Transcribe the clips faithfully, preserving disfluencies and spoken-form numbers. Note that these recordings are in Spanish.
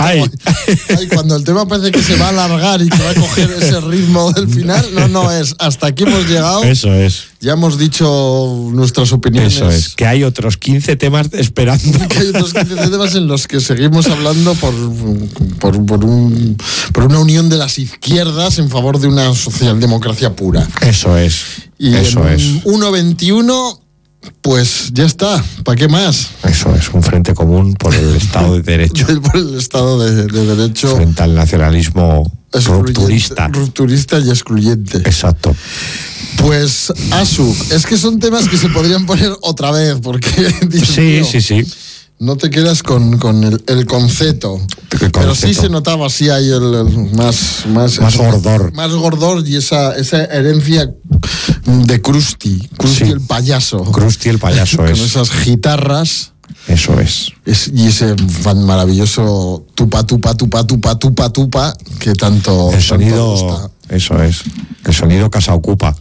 Ay. Ay, cuando el tema parece que se va a alargar y que va a coger ese ritmo del final, no, no, es hasta aquí hemos llegado. Eso es. Ya hemos dicho nuestras opiniones. Eso es, que hay otros quince temas esperando. Que hay otros quince temas en los que seguimos hablando por, por, por, un, por una unión de las izquierdas en favor de una socialdemocracia pura. Eso es. Y eso en es. uno veintiuno, pues ya está. ¿Para qué más? Eso es, un frente común por el Estado de Derecho. Por el Estado de, de Derecho. Frente al nacionalismo rupturista. Rupturista y excluyente. Exacto. Pues, Asu, es que son temas que se podrían poner otra vez, porque... Dios sí, mío, sí, sí. no te quedas con, con el, el concepto. El Pero concepto. Sí se notaba así ahí el, el más... Más, más eso, gordor. Más gordor y esa, esa herencia de Krusty. Krusty sí. el payaso. Krusty el payaso con es. Con esas guitarras... Eso es. es. Y ese maravilloso tupa, tupa, tupa, tupa, tupa, tupa, que tanto, el sonido, tanto gusta. Eso es. El sonido Casa Ocupa.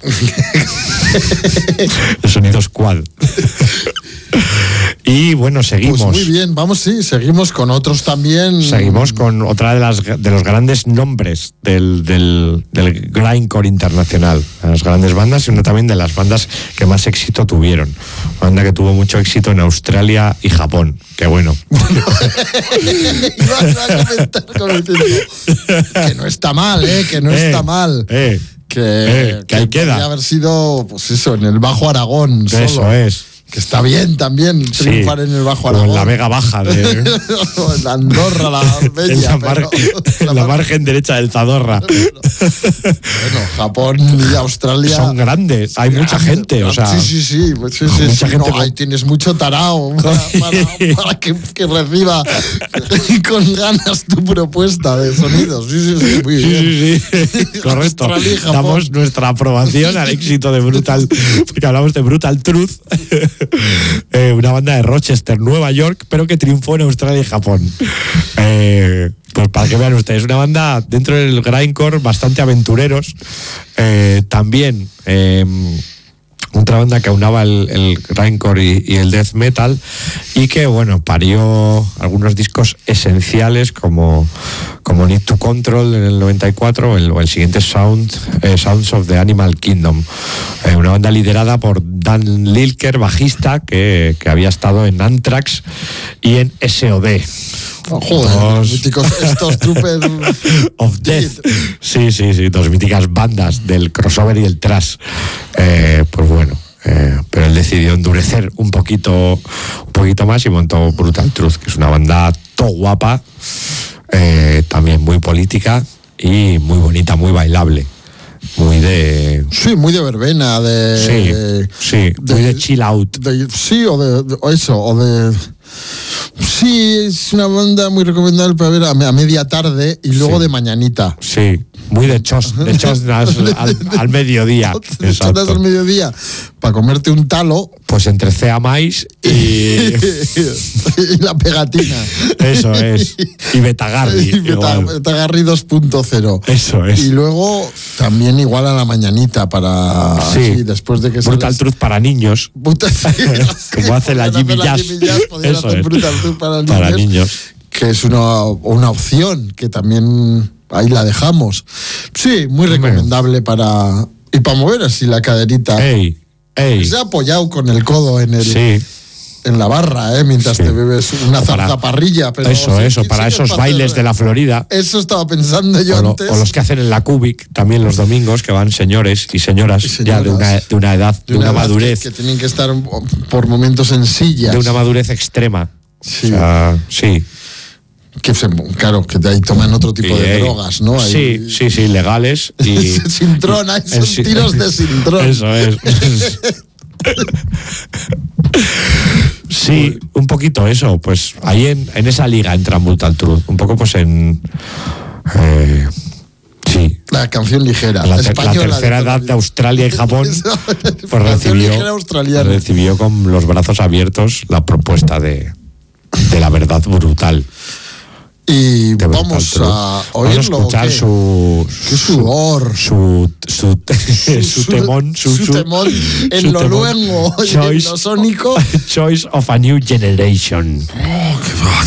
El sonido Squad. Y bueno, seguimos. Pues muy bien, vamos, sí, seguimos con otros también. Seguimos con otra de las de los grandes nombres del, del, del grindcore internacional. Las grandes bandas y una también de las bandas que más éxito tuvieron. Una banda que tuvo mucho éxito en Australia y Japón. Que bueno. Iba a comentar como diciendo que no está mal, ¿eh? Que no eh, está mal. Eh, que, eh, que ahí queda. Podría haber sido, pues eso, en el Bajo Aragón. Eso solo. es. Que está bien también triunfar sí, en el Bajo Aragón. O en la Vega Baja. De... en la Andorra, la Bella. En la, mar... pero... en la margen derecha del Zadorra. Bueno, Japón y Australia... Son grandes, hay mucha gente. O sea, sí, sí, sí. sí, sí mucha sí gente no, con... ahí tienes mucho tarao para, para, para que, que reciba con ganas tu propuesta de sonidos. Sí, sí, sí. Muy bien. Sí, sí, sí. Correcto. Damos nuestra aprobación al éxito de Brutal, porque hablamos de Brutal Truth. Eh, una banda de Rochester, Nueva York, pero que triunfó en Australia y Japón. Eh, pues para que vean ustedes, una banda dentro del grindcore bastante aventureros. Eh, también eh, otra banda que aunaba el, el grindcore y, y el death metal y que, bueno, parió algunos discos esenciales como, como Need to Control en el noventa y cuatro o el, o el siguiente Sound, eh, Sounds of the Animal Kingdom. Eh, una banda liderada por Dan Lilker, bajista, que, que había estado en Anthrax y en S O D. Oh, joder, dos... los míticos estos Troopers of Death. Sí, sí, sí, dos míticas bandas del crossover y el thrash. Eh, pues bueno, eh, pero él decidió endurecer un poquito, un poquito más y montó Brutal Truth, que es una banda todo guapa, eh, también muy política y muy bonita, muy bailable. Muy de... Sí, muy de verbena, de... Sí, sí, de, muy de chill out. De, sí, o de, de o eso, o de... Sí, es una banda muy recomendable para ver a, a media tarde y luego sí. de mañanita. Sí, muy de chos, de chosnas al, al mediodía. De chosnas al mediodía para comerte un talo. Pues entre Cea Mais y... y la pegatina. Eso es. Y Betagarri. Y Beta, Betagarri dos punto cero. Eso es. Y luego también igual a la mañanita para... Sí, sí después de que Brutal les... Truth para niños. Brutal, como hace la Jimmy Jazz. Eso es. Brutal Truth para niños. Para niños. Que es una, una opción que también ahí la dejamos. Sí, muy recomendable para... Y para mover así la caderita. Ey, ey. Se ha apoyado con el codo en el... Sí. En la barra, ¿eh? Mientras sí. te bebes una zarzaparrilla. Pero eso, sí, eso, para esos bailes de... de la Florida. Eso estaba pensando yo o lo, antes. O los que hacen en la Cubic, también los domingos, que van señores y señoras, y señoras ya de una, de una edad, de, de una, una edad madurez. Que, que tienen que estar por momentos en sillas. De una madurez extrema. Sí. O sea, sí. Que se, claro, que de ahí toman otro tipo y, de hey, drogas, ¿no? Ahí... Sí, sí, sí, legales. Y... Sintrón, hay son el, tiros de sintrón. Eso es. Sí, un poquito eso, pues ahí en, en esa liga entra Brutal Truth, un poco pues en... Eh, sí. La canción ligera. La, ter, la tercera edad de Australia y Japón pues recibió, recibió con los brazos abiertos la propuesta de, de la verdad brutal. Y vamos a oírlo. Vamos a escuchar su, qué sudor, su su, su, su temón, su, su, su temón en su lo temón. Luego, choice, en lo sónico. Choice of a New Generation. Oh, qué va.